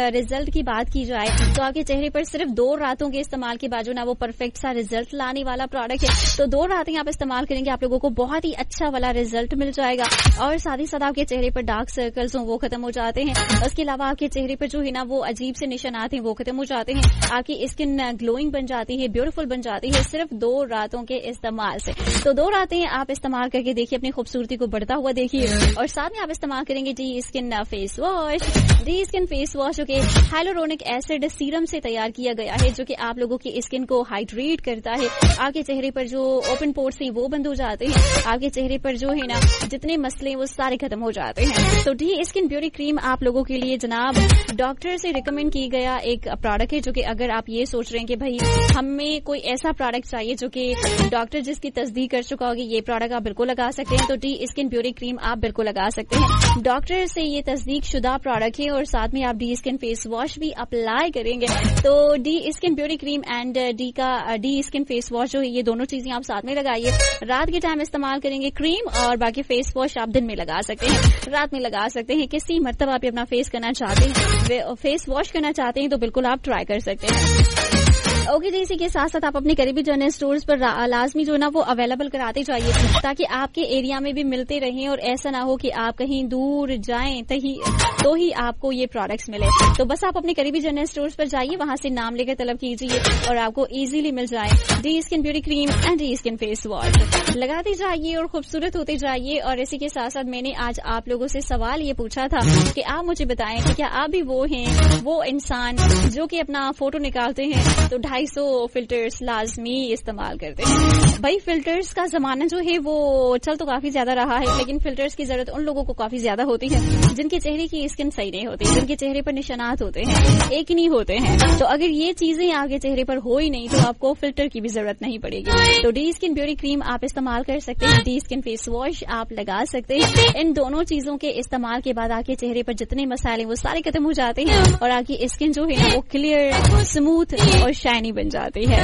Result की बात की जाए तो आपके चेहरे पर सिर्फ 2 रातों के इस्तेमाल के बाद जो ना वो परफेक्ट सा रिजल्ट लाने वाला प्रोडक्ट है। तो 2 रातें आप इस्तेमाल करेंगे, आप लोगों को बहुत ही अच्छा वाला रिजल्ट मिल जाएगा और साथ ही साथ आपके चेहरे पर डार्क सर्कल्स हो वो खत्म हो जाते हैं। उसके अलावा आपके चेहरे पर जो है ना वो अजीब से निशानात हैं वो खत्म हो जाते हैं। आपकी स्किन ग्लोइंग बन जाती है, ब्यूटीफुल बन जाती है सिर्फ 2 रातों के इस्तेमाल से। तो 2 रातें आप इस्तेमाल करके देखिए, अपनी खूबसूरती को बढ़ता हुआ देखिए। और साथ में आप इस्तेमाल करेंगे D skin face wash. D skin face wash जो कि हाइलुरोनिक एसिड सीरम से तैयार किया गया है, जो कि आप लोगों की स्किन को हाइड्रेट करता है। आपके चेहरे पर जो ओपन पोर्स हैं वो बंद हो जाते हैं, आपके चेहरे पर जो है ना जितने मसले वो सारे खत्म हो जाते हैं। तो डी स्किन ब्यूटी क्रीम आप लोगों के लिए जनाब डॉक्टर से रिकमेंड की गया एक प्रोडक्ट है, जो कि अगर आप ये सोच रहे हैं कि भाई हमें कोई ऐसा प्रोडक्ट चाहिए जो कि डॉक्टर जिसकी तस्दीक कर चुका होगी, ये प्रोडक्ट आप बिल्कुल लगा सकते हैं। तो डी स्किन ब्यूटी क्रीम आप बिल्कुल लगा सकते हैं, डॉक्टर से ये तस्दीक शुदा प्रोडक्ट है। और साथ में आप डी स्किन फेस वॉश भी अप्लाई करेंगे। तो D skin beauty cream and D skin face wash जो है ये दोनों चीजें आप साथ में लगाइए। रात के टाइम इस्तेमाल करेंगे क्रीम, और बाकी फेस वॉश आप दिन में लगा सकते हैं, रात में लगा सकते हैं। किसी मरतबा आप अपना फेस करना चाहते हैं, फेस वॉश करना चाहते हैं तो बिल्कुल आप ट्राई कर सकते हैं। ओके जी, इसी के साथ साथ आप अपने करीबी जनरल स्टोर्स पर लाजमी जो ना वो अवेलेबल कराते जाइए, ताकि आपके एरिया में भी मिलते रहें और ऐसा ना हो कि आप कहीं दूर जाएं तो ही आपको ये प्रोडक्ट्स मिले। तो बस आप अपने करीबी जनरल स्टोर्स पर जाइए, वहां से नाम लेकर तलब कीजिए और आपको इजीली मिल जाए D skin beauty cream and D skin face wash. लगाते जाइए और खूबसूरत होते जाइए। और इसी के साथ साथ मैंने आज आप लोगों से सवाल ये पूछा था कि आप मुझे बताएं कि क्या आप भी वो हैं, वो इंसान जो कि अपना फोटो निकालते हैं तो 250 फिल्टर्स लाजमी इस्तेमाल करते हैं। भाई फिल्टर्स का जमाना जो है वो चल तो काफी ज्यादा रहा है, लेकिन फिल्टर्स की जरूरत उन लोगों को काफी ज्यादा होती है जिनके चेहरे की स्किन सही नहीं होती, जिनके चेहरे पर निशानात होते हैं, एक नहीं होते हैं। तो अगर ये चीजें आपके चेहरे पर हो ही नहीं तो आपको फिल्टर की भी जरूरत नहीं पड़ेगी। तो डी स्किन ब्यूटी क्रीम आप इस्तेमाल कर सकते हैं, डी स्किन फेस वॉश आप लगा सकते हैं। इन दोनों चीजों के इस्तेमाल के बाद आपके चेहरे पर जितने मसाले वो सारे खत्म हो जाते हैं और आपकी स्किन जो है वो क्लियर, स्मूथ और शाइनी बन जाती है।